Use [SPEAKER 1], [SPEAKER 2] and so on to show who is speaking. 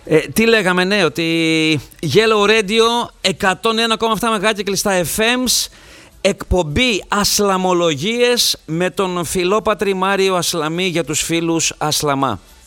[SPEAKER 1] Τι λέγαμε, ναι, ότι Yellow Radio 101,7 MHz στα FMs, εκπομπή Ασλαμολογίες με τον φιλόπατρη Μάριο Ασλαμή για τους φίλους Ασλαμά.